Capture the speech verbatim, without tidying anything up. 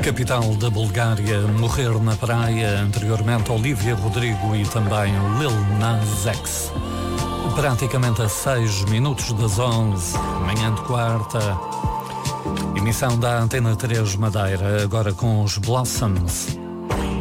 Capital da Bulgária, Morrer na Praia, anteriormente Olivia Rodrigo e também Lil Nas X. Praticamente a seis minutos das onze, manhã de quarta, emissão da Antena três Madeira, agora com os Blossoms.